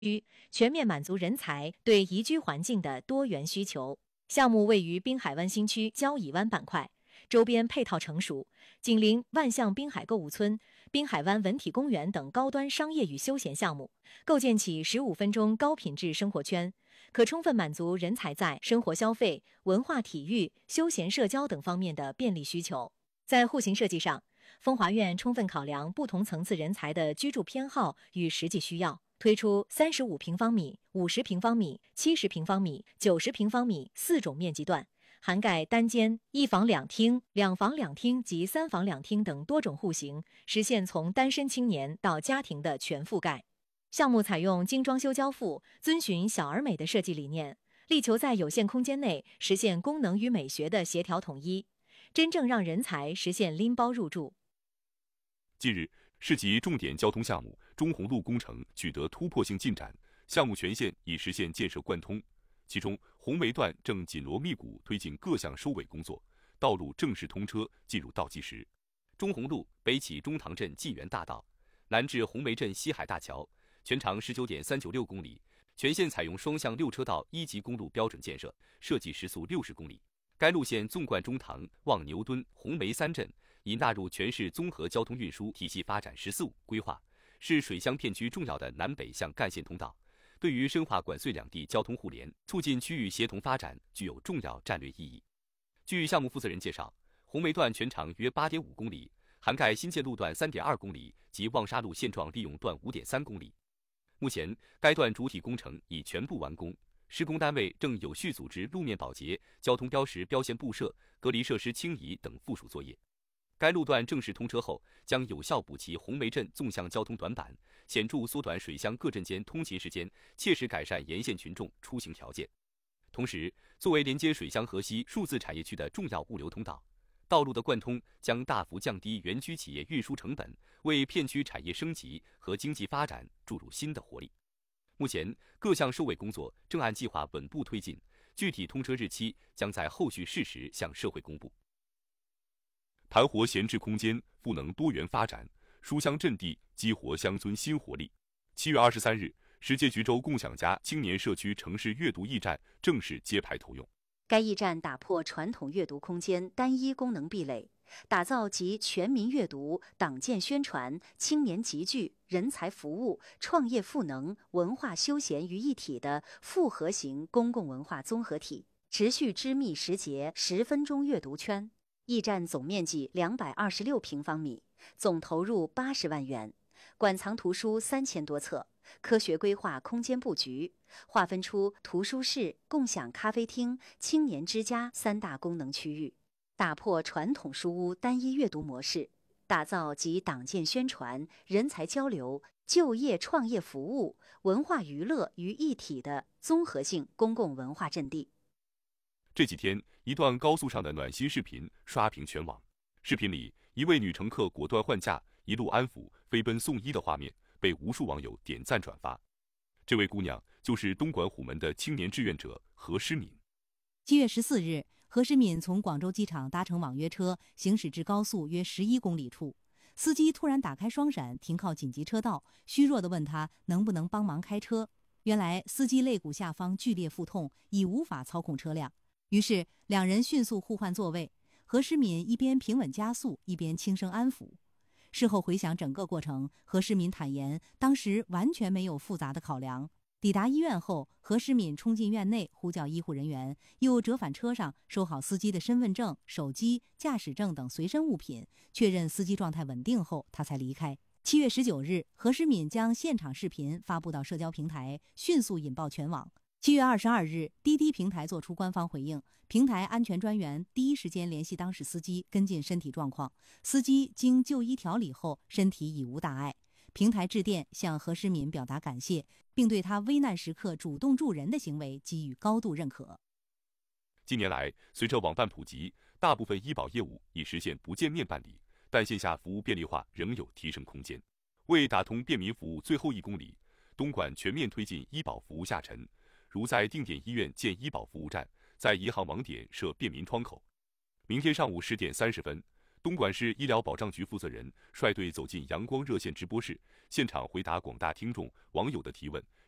全面满足人才对宜居环境的多元需求。项目位于滨海湾新区交椅湾板块，周边配套成熟，紧邻万象滨海购物村、滨海湾文体公园等高端商业与休闲项目，构建起15分钟高品质生活圈，可充分满足人才在生活消费、文化体育、休闲社交等方面的便利需求。在户型设计上，风华苑充分考量不同层次人才的居住偏好与实际需要，推出35平方米、50平方米、70平方米、90平方米4种面积段，涵盖单间、1房2厅、2房2厅及3房2厅等多种户型，实现从单身青年到家庭的全覆盖。项目采用精装修交付，遵循小而美的设计理念，力求在有限空间内实现功能与美学的协调统一，真正让人才实现拎包入住。 近日，市级重点交通项目中红路工程取得突破性进展，项目全线已实现建设贯通。其中，红梅段正紧锣密鼓推进各项收尾工作，道路正式通车进入倒计时。 中红路北起中塘镇纪元大道，南至红梅镇西海大桥，全长19.396公里，全线采用双向6车道1级公路标准建设，设计时速60公里。该路线纵贯中塘、望牛墩、红梅3镇，已纳入全市综合交通运输体系发展“十四五”规划，是水乡片区重要的南北向干线通道，对于深化管穗两地交通互联、促进区域协同发展具有重要战略意义。据项目负责人介绍，红梅段全长约8.5公里，涵盖新建路段3.2公里及望沙路现状利用段5.3公里。目前，该段主体工程已全部完工。施工单位正有序组织路面保洁、交通标识标线布设、隔离设施清移等附属作业。该路段正式通车后，将有效补齐红梅镇纵向交通短板，显著缩短水乡各镇间通勤时间，切实改善沿线群众出行条件。同时，作为连接水乡河西数字产业区的重要物流通道，道路的贯通将大幅降低园区企业运输成本，为片区产业升级和经济发展注入新的活力。目前，各项收尾工作正按计划稳步推进，具体通车日期将在后续适时向社会公布。 盘活闲置空间，赋能多元发展，书香阵地激活乡村新活力。7月23日，石碣衢州共享家青年社区城市阅读驿站正式揭牌投用。 该驿站打破传统阅读空间单一功能壁垒，打造集全民阅读、党建宣传、青年集聚、人才服务、创业赋能、文化休闲于一体的复合型公共文化综合体，持续织密实节10分钟阅读圈。驿站总面积226平方米，总投入80万元，馆藏图书3000多册，科学规划空间布局，划分出图书室、共享咖啡厅、青年之家3大功能区域，打破传统书屋单一阅读模式，打造集党建宣传、人才交流、就业创业服务、文化娱乐于一体的综合性公共文化阵地。 这几天，一段高速上的暖心视频刷屏全网。视频里，一位女乘客果断换驾，一路安抚，飞奔送医的画面被无数网友点赞转发。这位姑娘就是东莞虎门的青年志愿者何诗敏。 7月14日，何诗敏从广州机场搭乘网约车，行驶至高速约11公里处，司机突然打开双闪，停靠紧急车道，虚弱地问他能不能帮忙开车。原来司机肋骨下方剧烈腹痛，已无法操控车辆。于是两人迅速互换座位，何诗敏一边平稳加速，一边轻声安抚。事后回想整个过程，何诗敏坦言，当时完全没有复杂的考量。抵达医院后，何诗敏冲进院内呼叫医护人员，又折返车上收好司机的身份证、手机、驾驶证等随身物品，确认司机状态稳定后，他才离开。7月19日，何诗敏将现场视频发布到社交平台，迅速引爆全网。7月22日，滴滴平台作出官方回应，平台安全专员第一时间联系当事司机跟进身体状况，司机经就医调理后，身体已无大碍。平台致电向何诗敏表达感谢，并对他危难时刻主动助人的行为给予高度认可。 近年来，随着网办普及，大部分医保业务已实现不见面办理，但线下服务便利化仍有提升空间。为打通便民服务最后1公里，东莞全面推进医保服务下沉，如在定点医院建医保服务站，在银行网点设便民窗口。明天上午10点30分，东莞市医疗保障局负责人率队走进阳光热线直播室，现场回答广大听众网友的提问，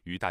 与大